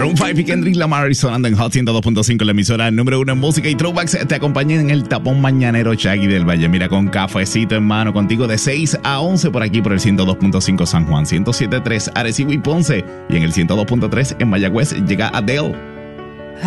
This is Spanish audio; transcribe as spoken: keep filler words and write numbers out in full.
Maroon cinco y Kendrick Lamar sonando en Hot ciento dos punto cinco, la emisora número uno en música y throwbacks. Te acompaña en el tapón mañanero Shaggy del Valle. Mira, con cafecito en mano contigo de seis a once por aquí por el ciento dos punto cinco San Juan, ciento siete punto tres Arecibo y Ponce. Y en el ciento dos punto tres en Mayagüez llega Adele.